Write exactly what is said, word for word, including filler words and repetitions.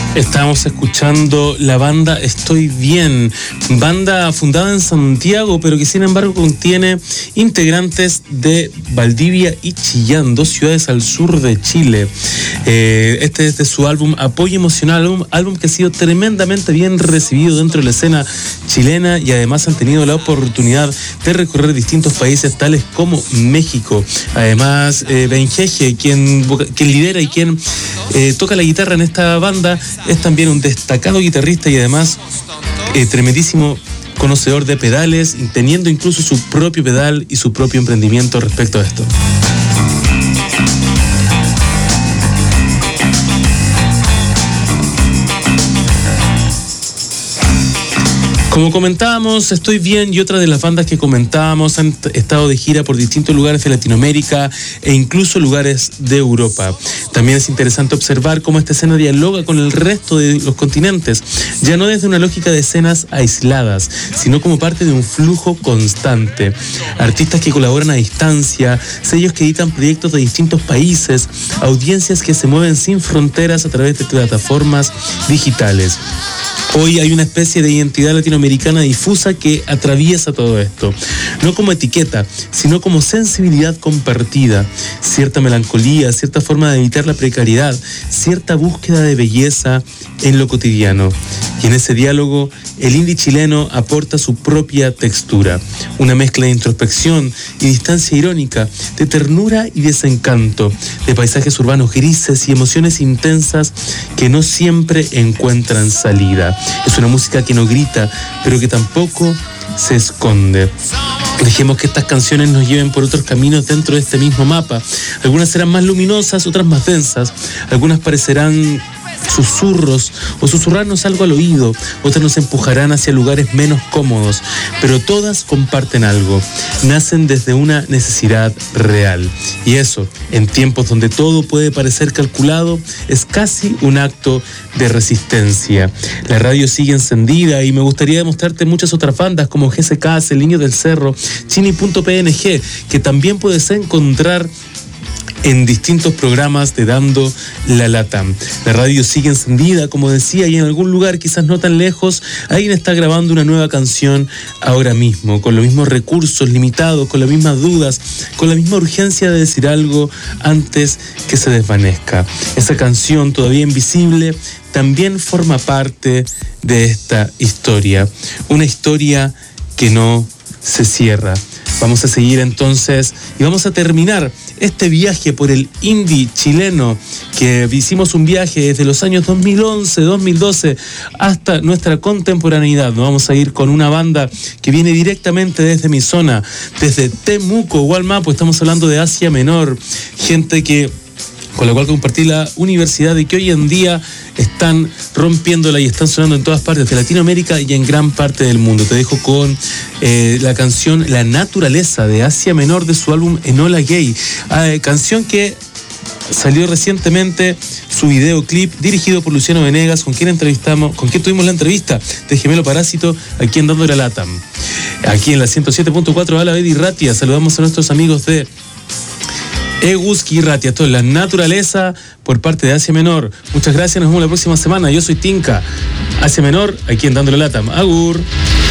Estamos escuchando la banda Estoy Bien, banda fundada en Santiago, pero que sin embargo contiene integrantes de Valdivia y Chillán, dos ciudades al sur de Chile. Eh, este es de su álbum Apoyo Emocional, álbum, álbum que ha sido tremendamente bien recibido dentro de la escena chilena, y además han tenido la oportunidad de recorrer distintos países tales como México. Además, eh, Benjeje, quien, quien lidera y quien eh, toca la guitarra en esta banda, es también un destacado guitarrista y además eh, tremendísimo conocedor de pedales, teniendo incluso su propio pedal y su propio emprendimiento respecto a esto. Como comentábamos, Estoy Bien y otra de las bandas que comentábamos han estado de gira por distintos lugares de Latinoamérica e incluso lugares de Europa. También es interesante observar cómo esta escena dialoga con el resto de los continentes, ya no desde una lógica de escenas aisladas, sino como parte de un flujo constante. Artistas que colaboran a distancia, sellos que editan proyectos de distintos países, audiencias que se mueven sin fronteras a través de plataformas digitales. Hoy hay una especie de identidad latinoamericana difusa que atraviesa todo esto, no como etiqueta, sino como sensibilidad compartida, cierta melancolía, cierta forma de evitar la precariedad, cierta búsqueda de belleza en lo cotidiano. Y en ese diálogo, el indie chileno aporta su propia textura, una mezcla de introspección y distancia irónica, de ternura y desencanto, de paisajes urbanos grises y emociones intensas que no siempre encuentran salida. Es una música que no grita, pero que tampoco se esconde. Dejemos que estas canciones nos lleven por otros caminos dentro de este mismo mapa. Algunas serán más luminosas, otras más densas. Algunas parecerán susurros o susurrarnos algo al oído, otras nos empujarán hacia lugares menos cómodos, pero todas comparten algo, nacen desde una necesidad real, y eso, en tiempos donde todo puede parecer calculado, es casi un acto de resistencia. La radio sigue encendida y me gustaría demostrarte muchas otras bandas como G S K, El Niño del Cerro, Chini punto P N G, que también puedes encontrar en distintos programas de Dando la Lata. La radio sigue encendida, como decía, y en algún lugar, quizás no tan lejos, alguien está grabando una nueva canción ahora mismo, con los mismos recursos limitados, con las mismas dudas, con la misma urgencia de decir algo antes que se desvanezca. Esa canción, todavía invisible, también forma parte de esta historia. Una historia que no se cierra. Vamos a seguir entonces y vamos a terminar este viaje por el indie chileno, que hicimos un viaje desde los años dos mil once, dos mil doce hasta nuestra contemporaneidad. Nos vamos a ir con una banda que viene directamente desde mi zona, desde Temuco, Hualmapo. Estamos hablando de Asia Menor, gente que con la cual compartí la universidad y que hoy en día están rompiéndola y están sonando en todas partes de Latinoamérica y en gran parte del mundo. Te dejo con eh, la canción La Naturaleza de Asia Menor de su álbum Enola Gay, eh, canción que salió recientemente su videoclip dirigido por Luciano Venegas, con quien entrevistamos, con quien tuvimos la entrevista de Gemelo Parásito aquí en Dando la Lata. Aquí en la ciento siete punto cuatro Ala Bedi Ratia saludamos a nuestros amigos de Eguski Ratia, esto es La Naturaleza por parte de Asia Menor. Muchas gracias, nos vemos la próxima semana. Yo soy Tinka, Asia Menor, aquí en Dando la Lata. Agur.